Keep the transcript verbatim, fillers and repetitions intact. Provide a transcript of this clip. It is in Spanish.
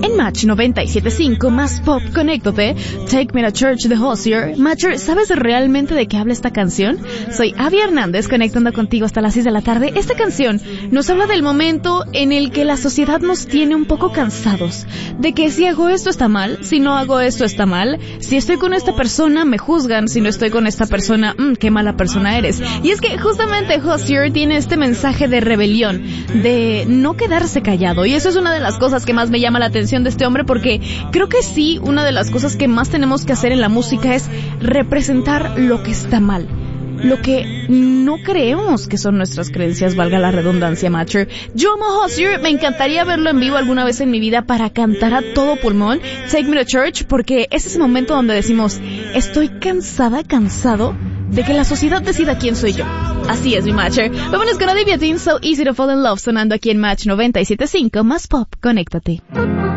En Match noventa y siete punto cinco más pop, conéctate. Take Me to Church de Hozier. Matcher, ¿sabes realmente de qué habla esta canción? Soy Abby Hernández, conectando contigo hasta las seis de la tarde. Esta canción nos habla del momento en el que la sociedad nos tiene un poco cansados. De que si hago esto está mal, si no hago esto está mal, si estoy con esta persona me juzgan, si no estoy con esta persona, mmm, qué mala persona eres. Y es que justamente Hozier tiene este mensaje de rebelión, de no quedarse callado. Y eso es una de las cosas que más me llama la atención de este hombre, porque creo que sí, una de las cosas que más tenemos que hacer en la música es representar lo que está mal, lo que no creemos que son nuestras creencias, valga la redundancia, Matcher. Yo amo a Hozier, me encantaría verlo en vivo alguna vez en mi vida para cantar a todo pulmón Take Me to Church, porque es ese momento donde decimos, estoy cansada, cansado de que la sociedad decida quién soy yo. Así es, mi Matcher. Vámonos con Olivia Dean, So Easy to Fall in Love, sonando aquí en Match noventa y siete punto cinco más pop, conéctate.